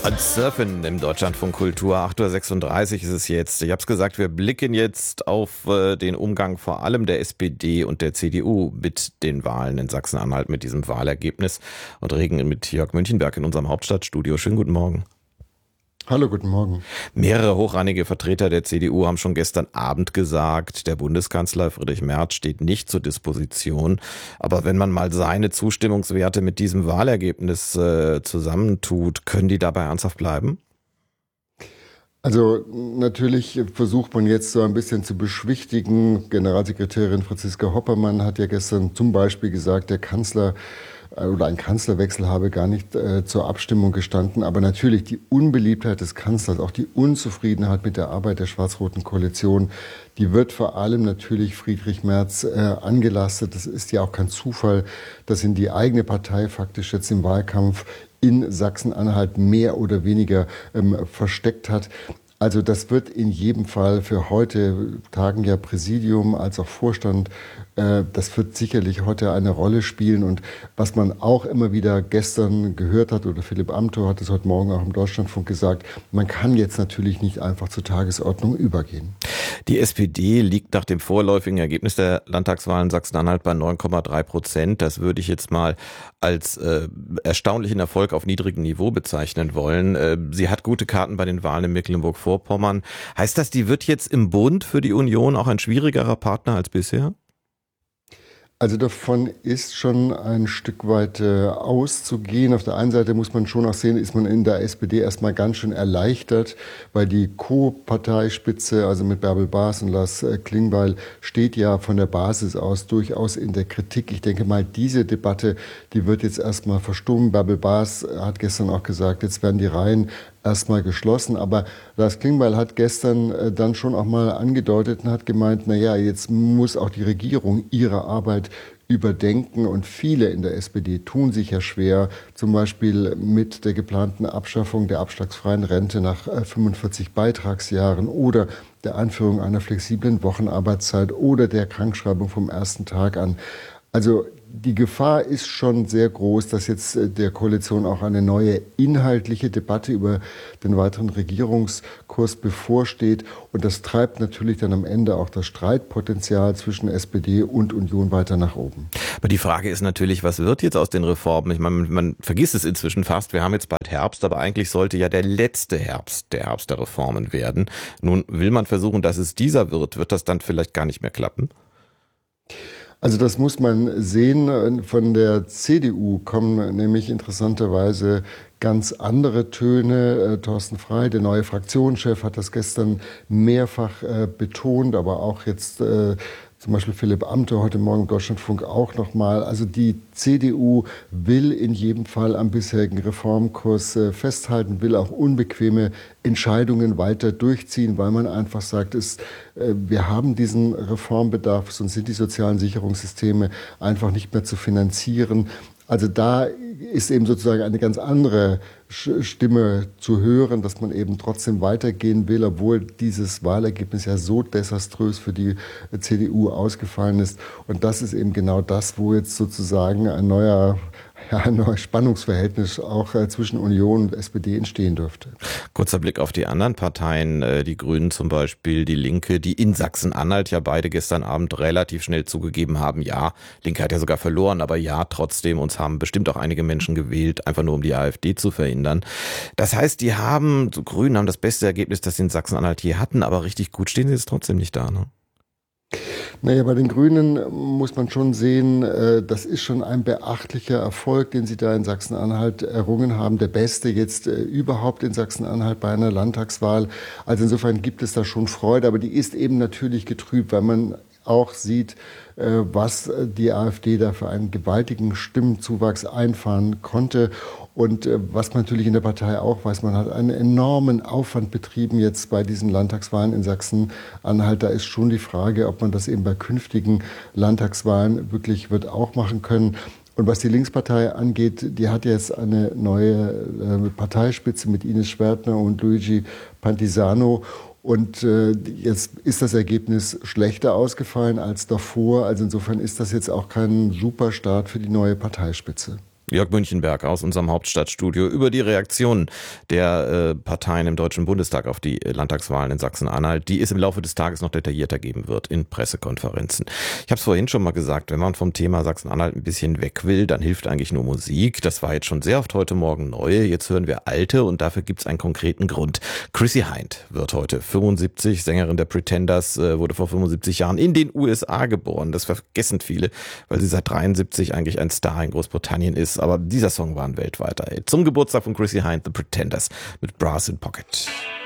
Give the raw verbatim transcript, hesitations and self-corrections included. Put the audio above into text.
Als Surfen im Deutschlandfunk Kultur, acht Uhr sechsunddreißig ist es jetzt. Ich habe es gesagt, wir blicken jetzt auf äh, den Umgang vor allem der S P D und der C D U mit den Wahlen in Sachsen-Anhalt, mit diesem Wahlergebnis und reden mit Jörg Münchenberg in unserem Hauptstadtstudio. Schönen guten Morgen. Hallo, guten Morgen. Mehrere hochrangige Vertreter der C D U haben schon gestern Abend gesagt, der Bundeskanzler Friedrich Merz steht nicht zur Disposition. Aber wenn man mal seine Zustimmungswerte mit diesem Wahlergebnis äh, zusammentut, können die dabei ernsthaft bleiben? Also natürlich versucht man jetzt so ein bisschen zu beschwichtigen. Generalsekretärin Franziska Hoppermann hat ja gestern zum Beispiel gesagt, der Kanzler oder ein Kanzlerwechsel habe gar nicht äh, zur Abstimmung gestanden. Aber natürlich die Unbeliebtheit des Kanzlers, auch die Unzufriedenheit mit der Arbeit der schwarz-roten Koalition, die wird vor allem natürlich Friedrich Merz äh, angelastet. Das ist ja auch kein Zufall, dass ihn die eigene Partei faktisch jetzt im Wahlkampf in Sachsen-Anhalt mehr oder weniger ähm, versteckt hat. Also das wird in jedem Fall für heute, tagen ja Präsidium als auch Vorstand, äh, das wird sicherlich heute eine Rolle spielen. Und was man auch immer wieder gestern gehört hat, oder Philipp Amthor hat es heute Morgen auch im Deutschlandfunk gesagt, man kann jetzt natürlich nicht einfach zur Tagesordnung übergehen. Die S P D liegt nach dem vorläufigen Ergebnis der Landtagswahlen Sachsen-Anhalt bei neun Komma drei Prozent. Das würde ich jetzt mal als äh, erstaunlichen Erfolg auf niedrigem Niveau bezeichnen wollen. Äh, sie hat gute Karten bei den Wahlen in Mecklenburg-Vorpommern. Heißt das, die wird jetzt im Bund für die Union auch ein schwierigerer Partner als bisher? Also davon ist schon ein Stück weit äh, auszugehen. Auf der einen Seite muss man schon auch sehen, ist man in der S P D erstmal ganz schön erleichtert, weil die Co-Parteispitze, also mit Bärbel Baas und Lars äh, Klingbeil, steht ja von der Basis aus durchaus in der Kritik. Ich denke mal, diese Debatte, die wird jetzt erstmal verstummen. Bärbel Baas hat gestern auch gesagt, jetzt werden die Reihen erstmal geschlossen. Aber Lars Klingbeil hat gestern äh, dann schon auch mal angedeutet und hat gemeint, na ja, jetzt muss auch die Regierung ihre Arbeit überdenken. Und viele in der S P D tun sich ja schwer, zum Beispiel mit der geplanten Abschaffung der abschlagsfreien Rente nach äh, fünfundvierzig Beitragsjahren oder der Einführung einer flexiblen Wochenarbeitszeit oder der Krankschreibung vom ersten Tag an. Also die Gefahr ist schon sehr groß, dass jetzt der Koalition auch eine neue inhaltliche Debatte über den weiteren Regierungskurs bevorsteht. Und das treibt natürlich dann am Ende auch das Streitpotenzial zwischen S P D und Union weiter nach oben. Aber die Frage ist natürlich, was wird jetzt aus den Reformen? Ich meine, man vergisst es inzwischen fast. Wir haben jetzt bald Herbst, aber eigentlich sollte ja der letzte Herbst der Herbst der Reformen werden. Nun will man versuchen, dass es dieser wird. Wird das dann vielleicht gar nicht mehr klappen? Also das muss man sehen. Von der C D U kommen nämlich interessanterweise ganz andere Töne. Thorsten Frey, der neue Fraktionschef, hat das gestern mehrfach äh, betont, aber auch jetzt äh, zum Beispiel Philipp Amthor heute Morgen im Deutschlandfunk auch nochmal. Also die C D U will in jedem Fall am bisherigen Reformkurs äh, festhalten, will auch unbequeme Entscheidungen weiter durchziehen, weil man einfach sagt, ist, äh, wir haben diesen Reformbedarf, sonst sind die sozialen Sicherungssysteme einfach nicht mehr zu finanzieren. Also da ist eben sozusagen eine ganz andere Stimme zu hören, dass man eben trotzdem weitergehen will, obwohl dieses Wahlergebnis ja so desaströs für die C D U ausgefallen ist. Und das ist eben genau das, wo jetzt sozusagen ein neuer, ja, ein neues Spannungsverhältnis auch äh, zwischen Union und S P D entstehen dürfte. Kurzer Blick auf die anderen Parteien, äh, die Grünen zum Beispiel, die Linke, die in Sachsen-Anhalt ja beide gestern Abend relativ schnell zugegeben haben, ja, Linke hat ja sogar verloren, aber ja, trotzdem, uns haben bestimmt auch einige Menschen gewählt, einfach nur um die AfD zu verhindern. Das heißt, die haben, so Grünen haben das beste Ergebnis, das sie in Sachsen-Anhalt je hatten, aber richtig gut stehen sie jetzt trotzdem nicht da, ne? Naja, bei den Grünen muss man schon sehen, das ist schon ein beachtlicher Erfolg, den sie da in Sachsen-Anhalt errungen haben. Der beste jetzt überhaupt in Sachsen-Anhalt bei einer Landtagswahl. Also insofern gibt es da schon Freude, aber die ist eben natürlich getrübt, weil man auch sieht, was die AfD da für einen gewaltigen Stimmenzuwachs einfahren konnte. Und was man natürlich in der Partei auch weiß, man hat einen enormen Aufwand betrieben jetzt bei diesen Landtagswahlen in Sachsen-Anhalt. Da ist schon die Frage, ob man das eben bei künftigen Landtagswahlen wirklich wird auch machen können. Und was die Linkspartei angeht, die hat jetzt eine neue äh, Parteispitze mit Ines Schwertner und Luigi Pantisano. Und äh, jetzt ist das Ergebnis schlechter ausgefallen als davor. Also insofern ist das jetzt auch kein super Start für die neue Parteispitze. Jörg Münchenberg aus unserem Hauptstadtstudio über die Reaktionen der äh, Parteien im Deutschen Bundestag auf die Landtagswahlen in Sachsen-Anhalt, die es im Laufe des Tages noch detaillierter geben wird in Pressekonferenzen. Ich habe es vorhin schon mal gesagt, wenn man vom Thema Sachsen-Anhalt ein bisschen weg will, dann hilft eigentlich nur Musik. Das war jetzt schon sehr oft heute Morgen neue. Jetzt hören wir alte und dafür gibt es einen konkreten Grund. Chrissy Hynde wird heute fünfundsiebzig, Sängerin der Pretenders, äh, wurde vor fünfundsiebzig Jahren in den U S A geboren. Das vergessen viele, weil sie seit dreiundsiebzig eigentlich ein Star in Großbritannien ist. Aber dieser Song war ein weltweiter Hit. Zum Geburtstag von Chrissy Hynde, The Pretenders mit Brass in Pocket.